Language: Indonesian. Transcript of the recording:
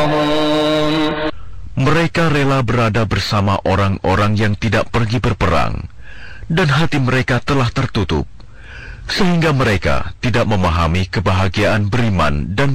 Mereka rela berada bersama orang-orang yang tidak pergi berperang, dan hati mereka telah tertutup, sehingga mereka tidak memahami kebahagiaan beriman dan